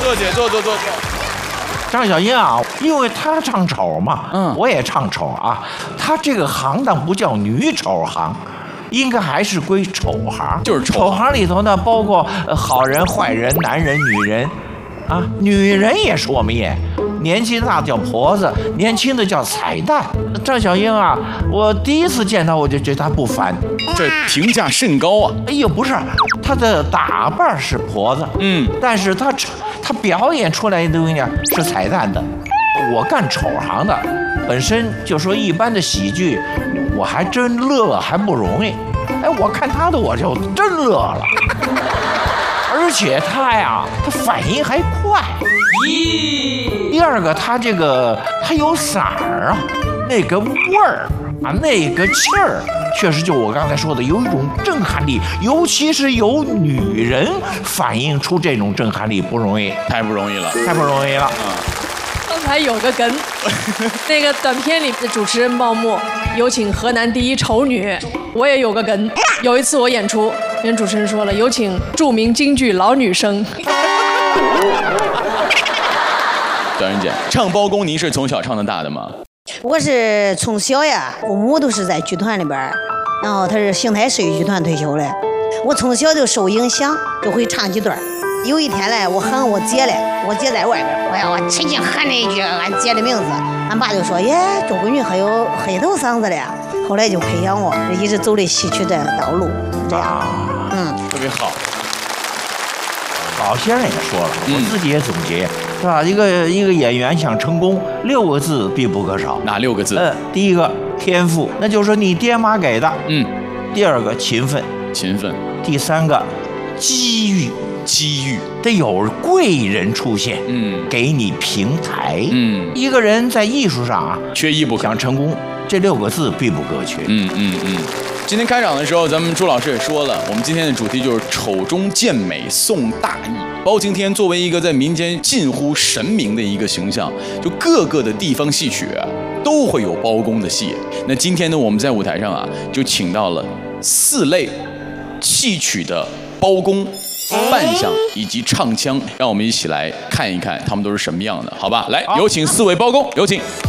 坐姐，坐。 张小英啊，因为她唱丑嘛，我也唱丑啊。她这个行当不叫女丑行，应该还是归丑行。 就是丑行里头呢，包括好人、坏人、男人、女人，啊，女人也是我们演。年纪大叫婆子，年轻的叫彩蛋。张小英啊，我第一次见她，我就觉得她不凡， 这评价甚高啊！ 哎呦，不是，她的打扮是婆子，但是她表演出来的东西呢是彩蛋的。我干丑行的，本身就说一般的喜剧，我还真乐还不容易。哎，我看她的我就真乐了，而且她呀，她反应还快。第二个，她有嗓儿啊，那个味儿啊，那个气儿，确实就我刚才说的，有一种震撼力，尤其是有女人反映出这种震撼力不容易， 太不容易了。 刚才有个梗，那个短片里的主持人报幕，有请河南第一丑女。我也有个梗，有一次我演出，跟主持人说了，有请著名京剧老女生。 小英姐，唱包公您是从小唱到大的吗？ 我是从小呀，父母都是在剧团里边，然后他是邢台市剧团退休的。我从小就受影响，就会唱几段。有一天嘞，我喊我姐嘞，我姐在外边，我使劲喊了一句俺姐的名字，俺爸就说：“耶，周桂云还有黑头嗓子嘞。”后来就培养我，一直走的戏曲的道路，这样。 特别好。 老先生也说了，我自己也总结，是吧？一个演员想成功，6个字必不可少。 哪6个字？ 第一个天赋，那就是说你爹妈给的。第二个勤奋。第三个机遇。得有贵人出现，给你平台。一个人在艺术上啊， 缺一不可。 想成功，这6个字必不可缺。 今天开场的时候，咱们朱老师也说了，我们今天的主题就是丑中见美，送大义。包青天作为一个在民间近乎神明的一个形象，就各个的地方戏曲都会有包公的戏。那今天呢，我们在舞台上啊，就请到了4类戏曲的包公扮相以及唱腔，让我们一起来看一看他们都是什么样的，好吧？来，有请4位包公，有请。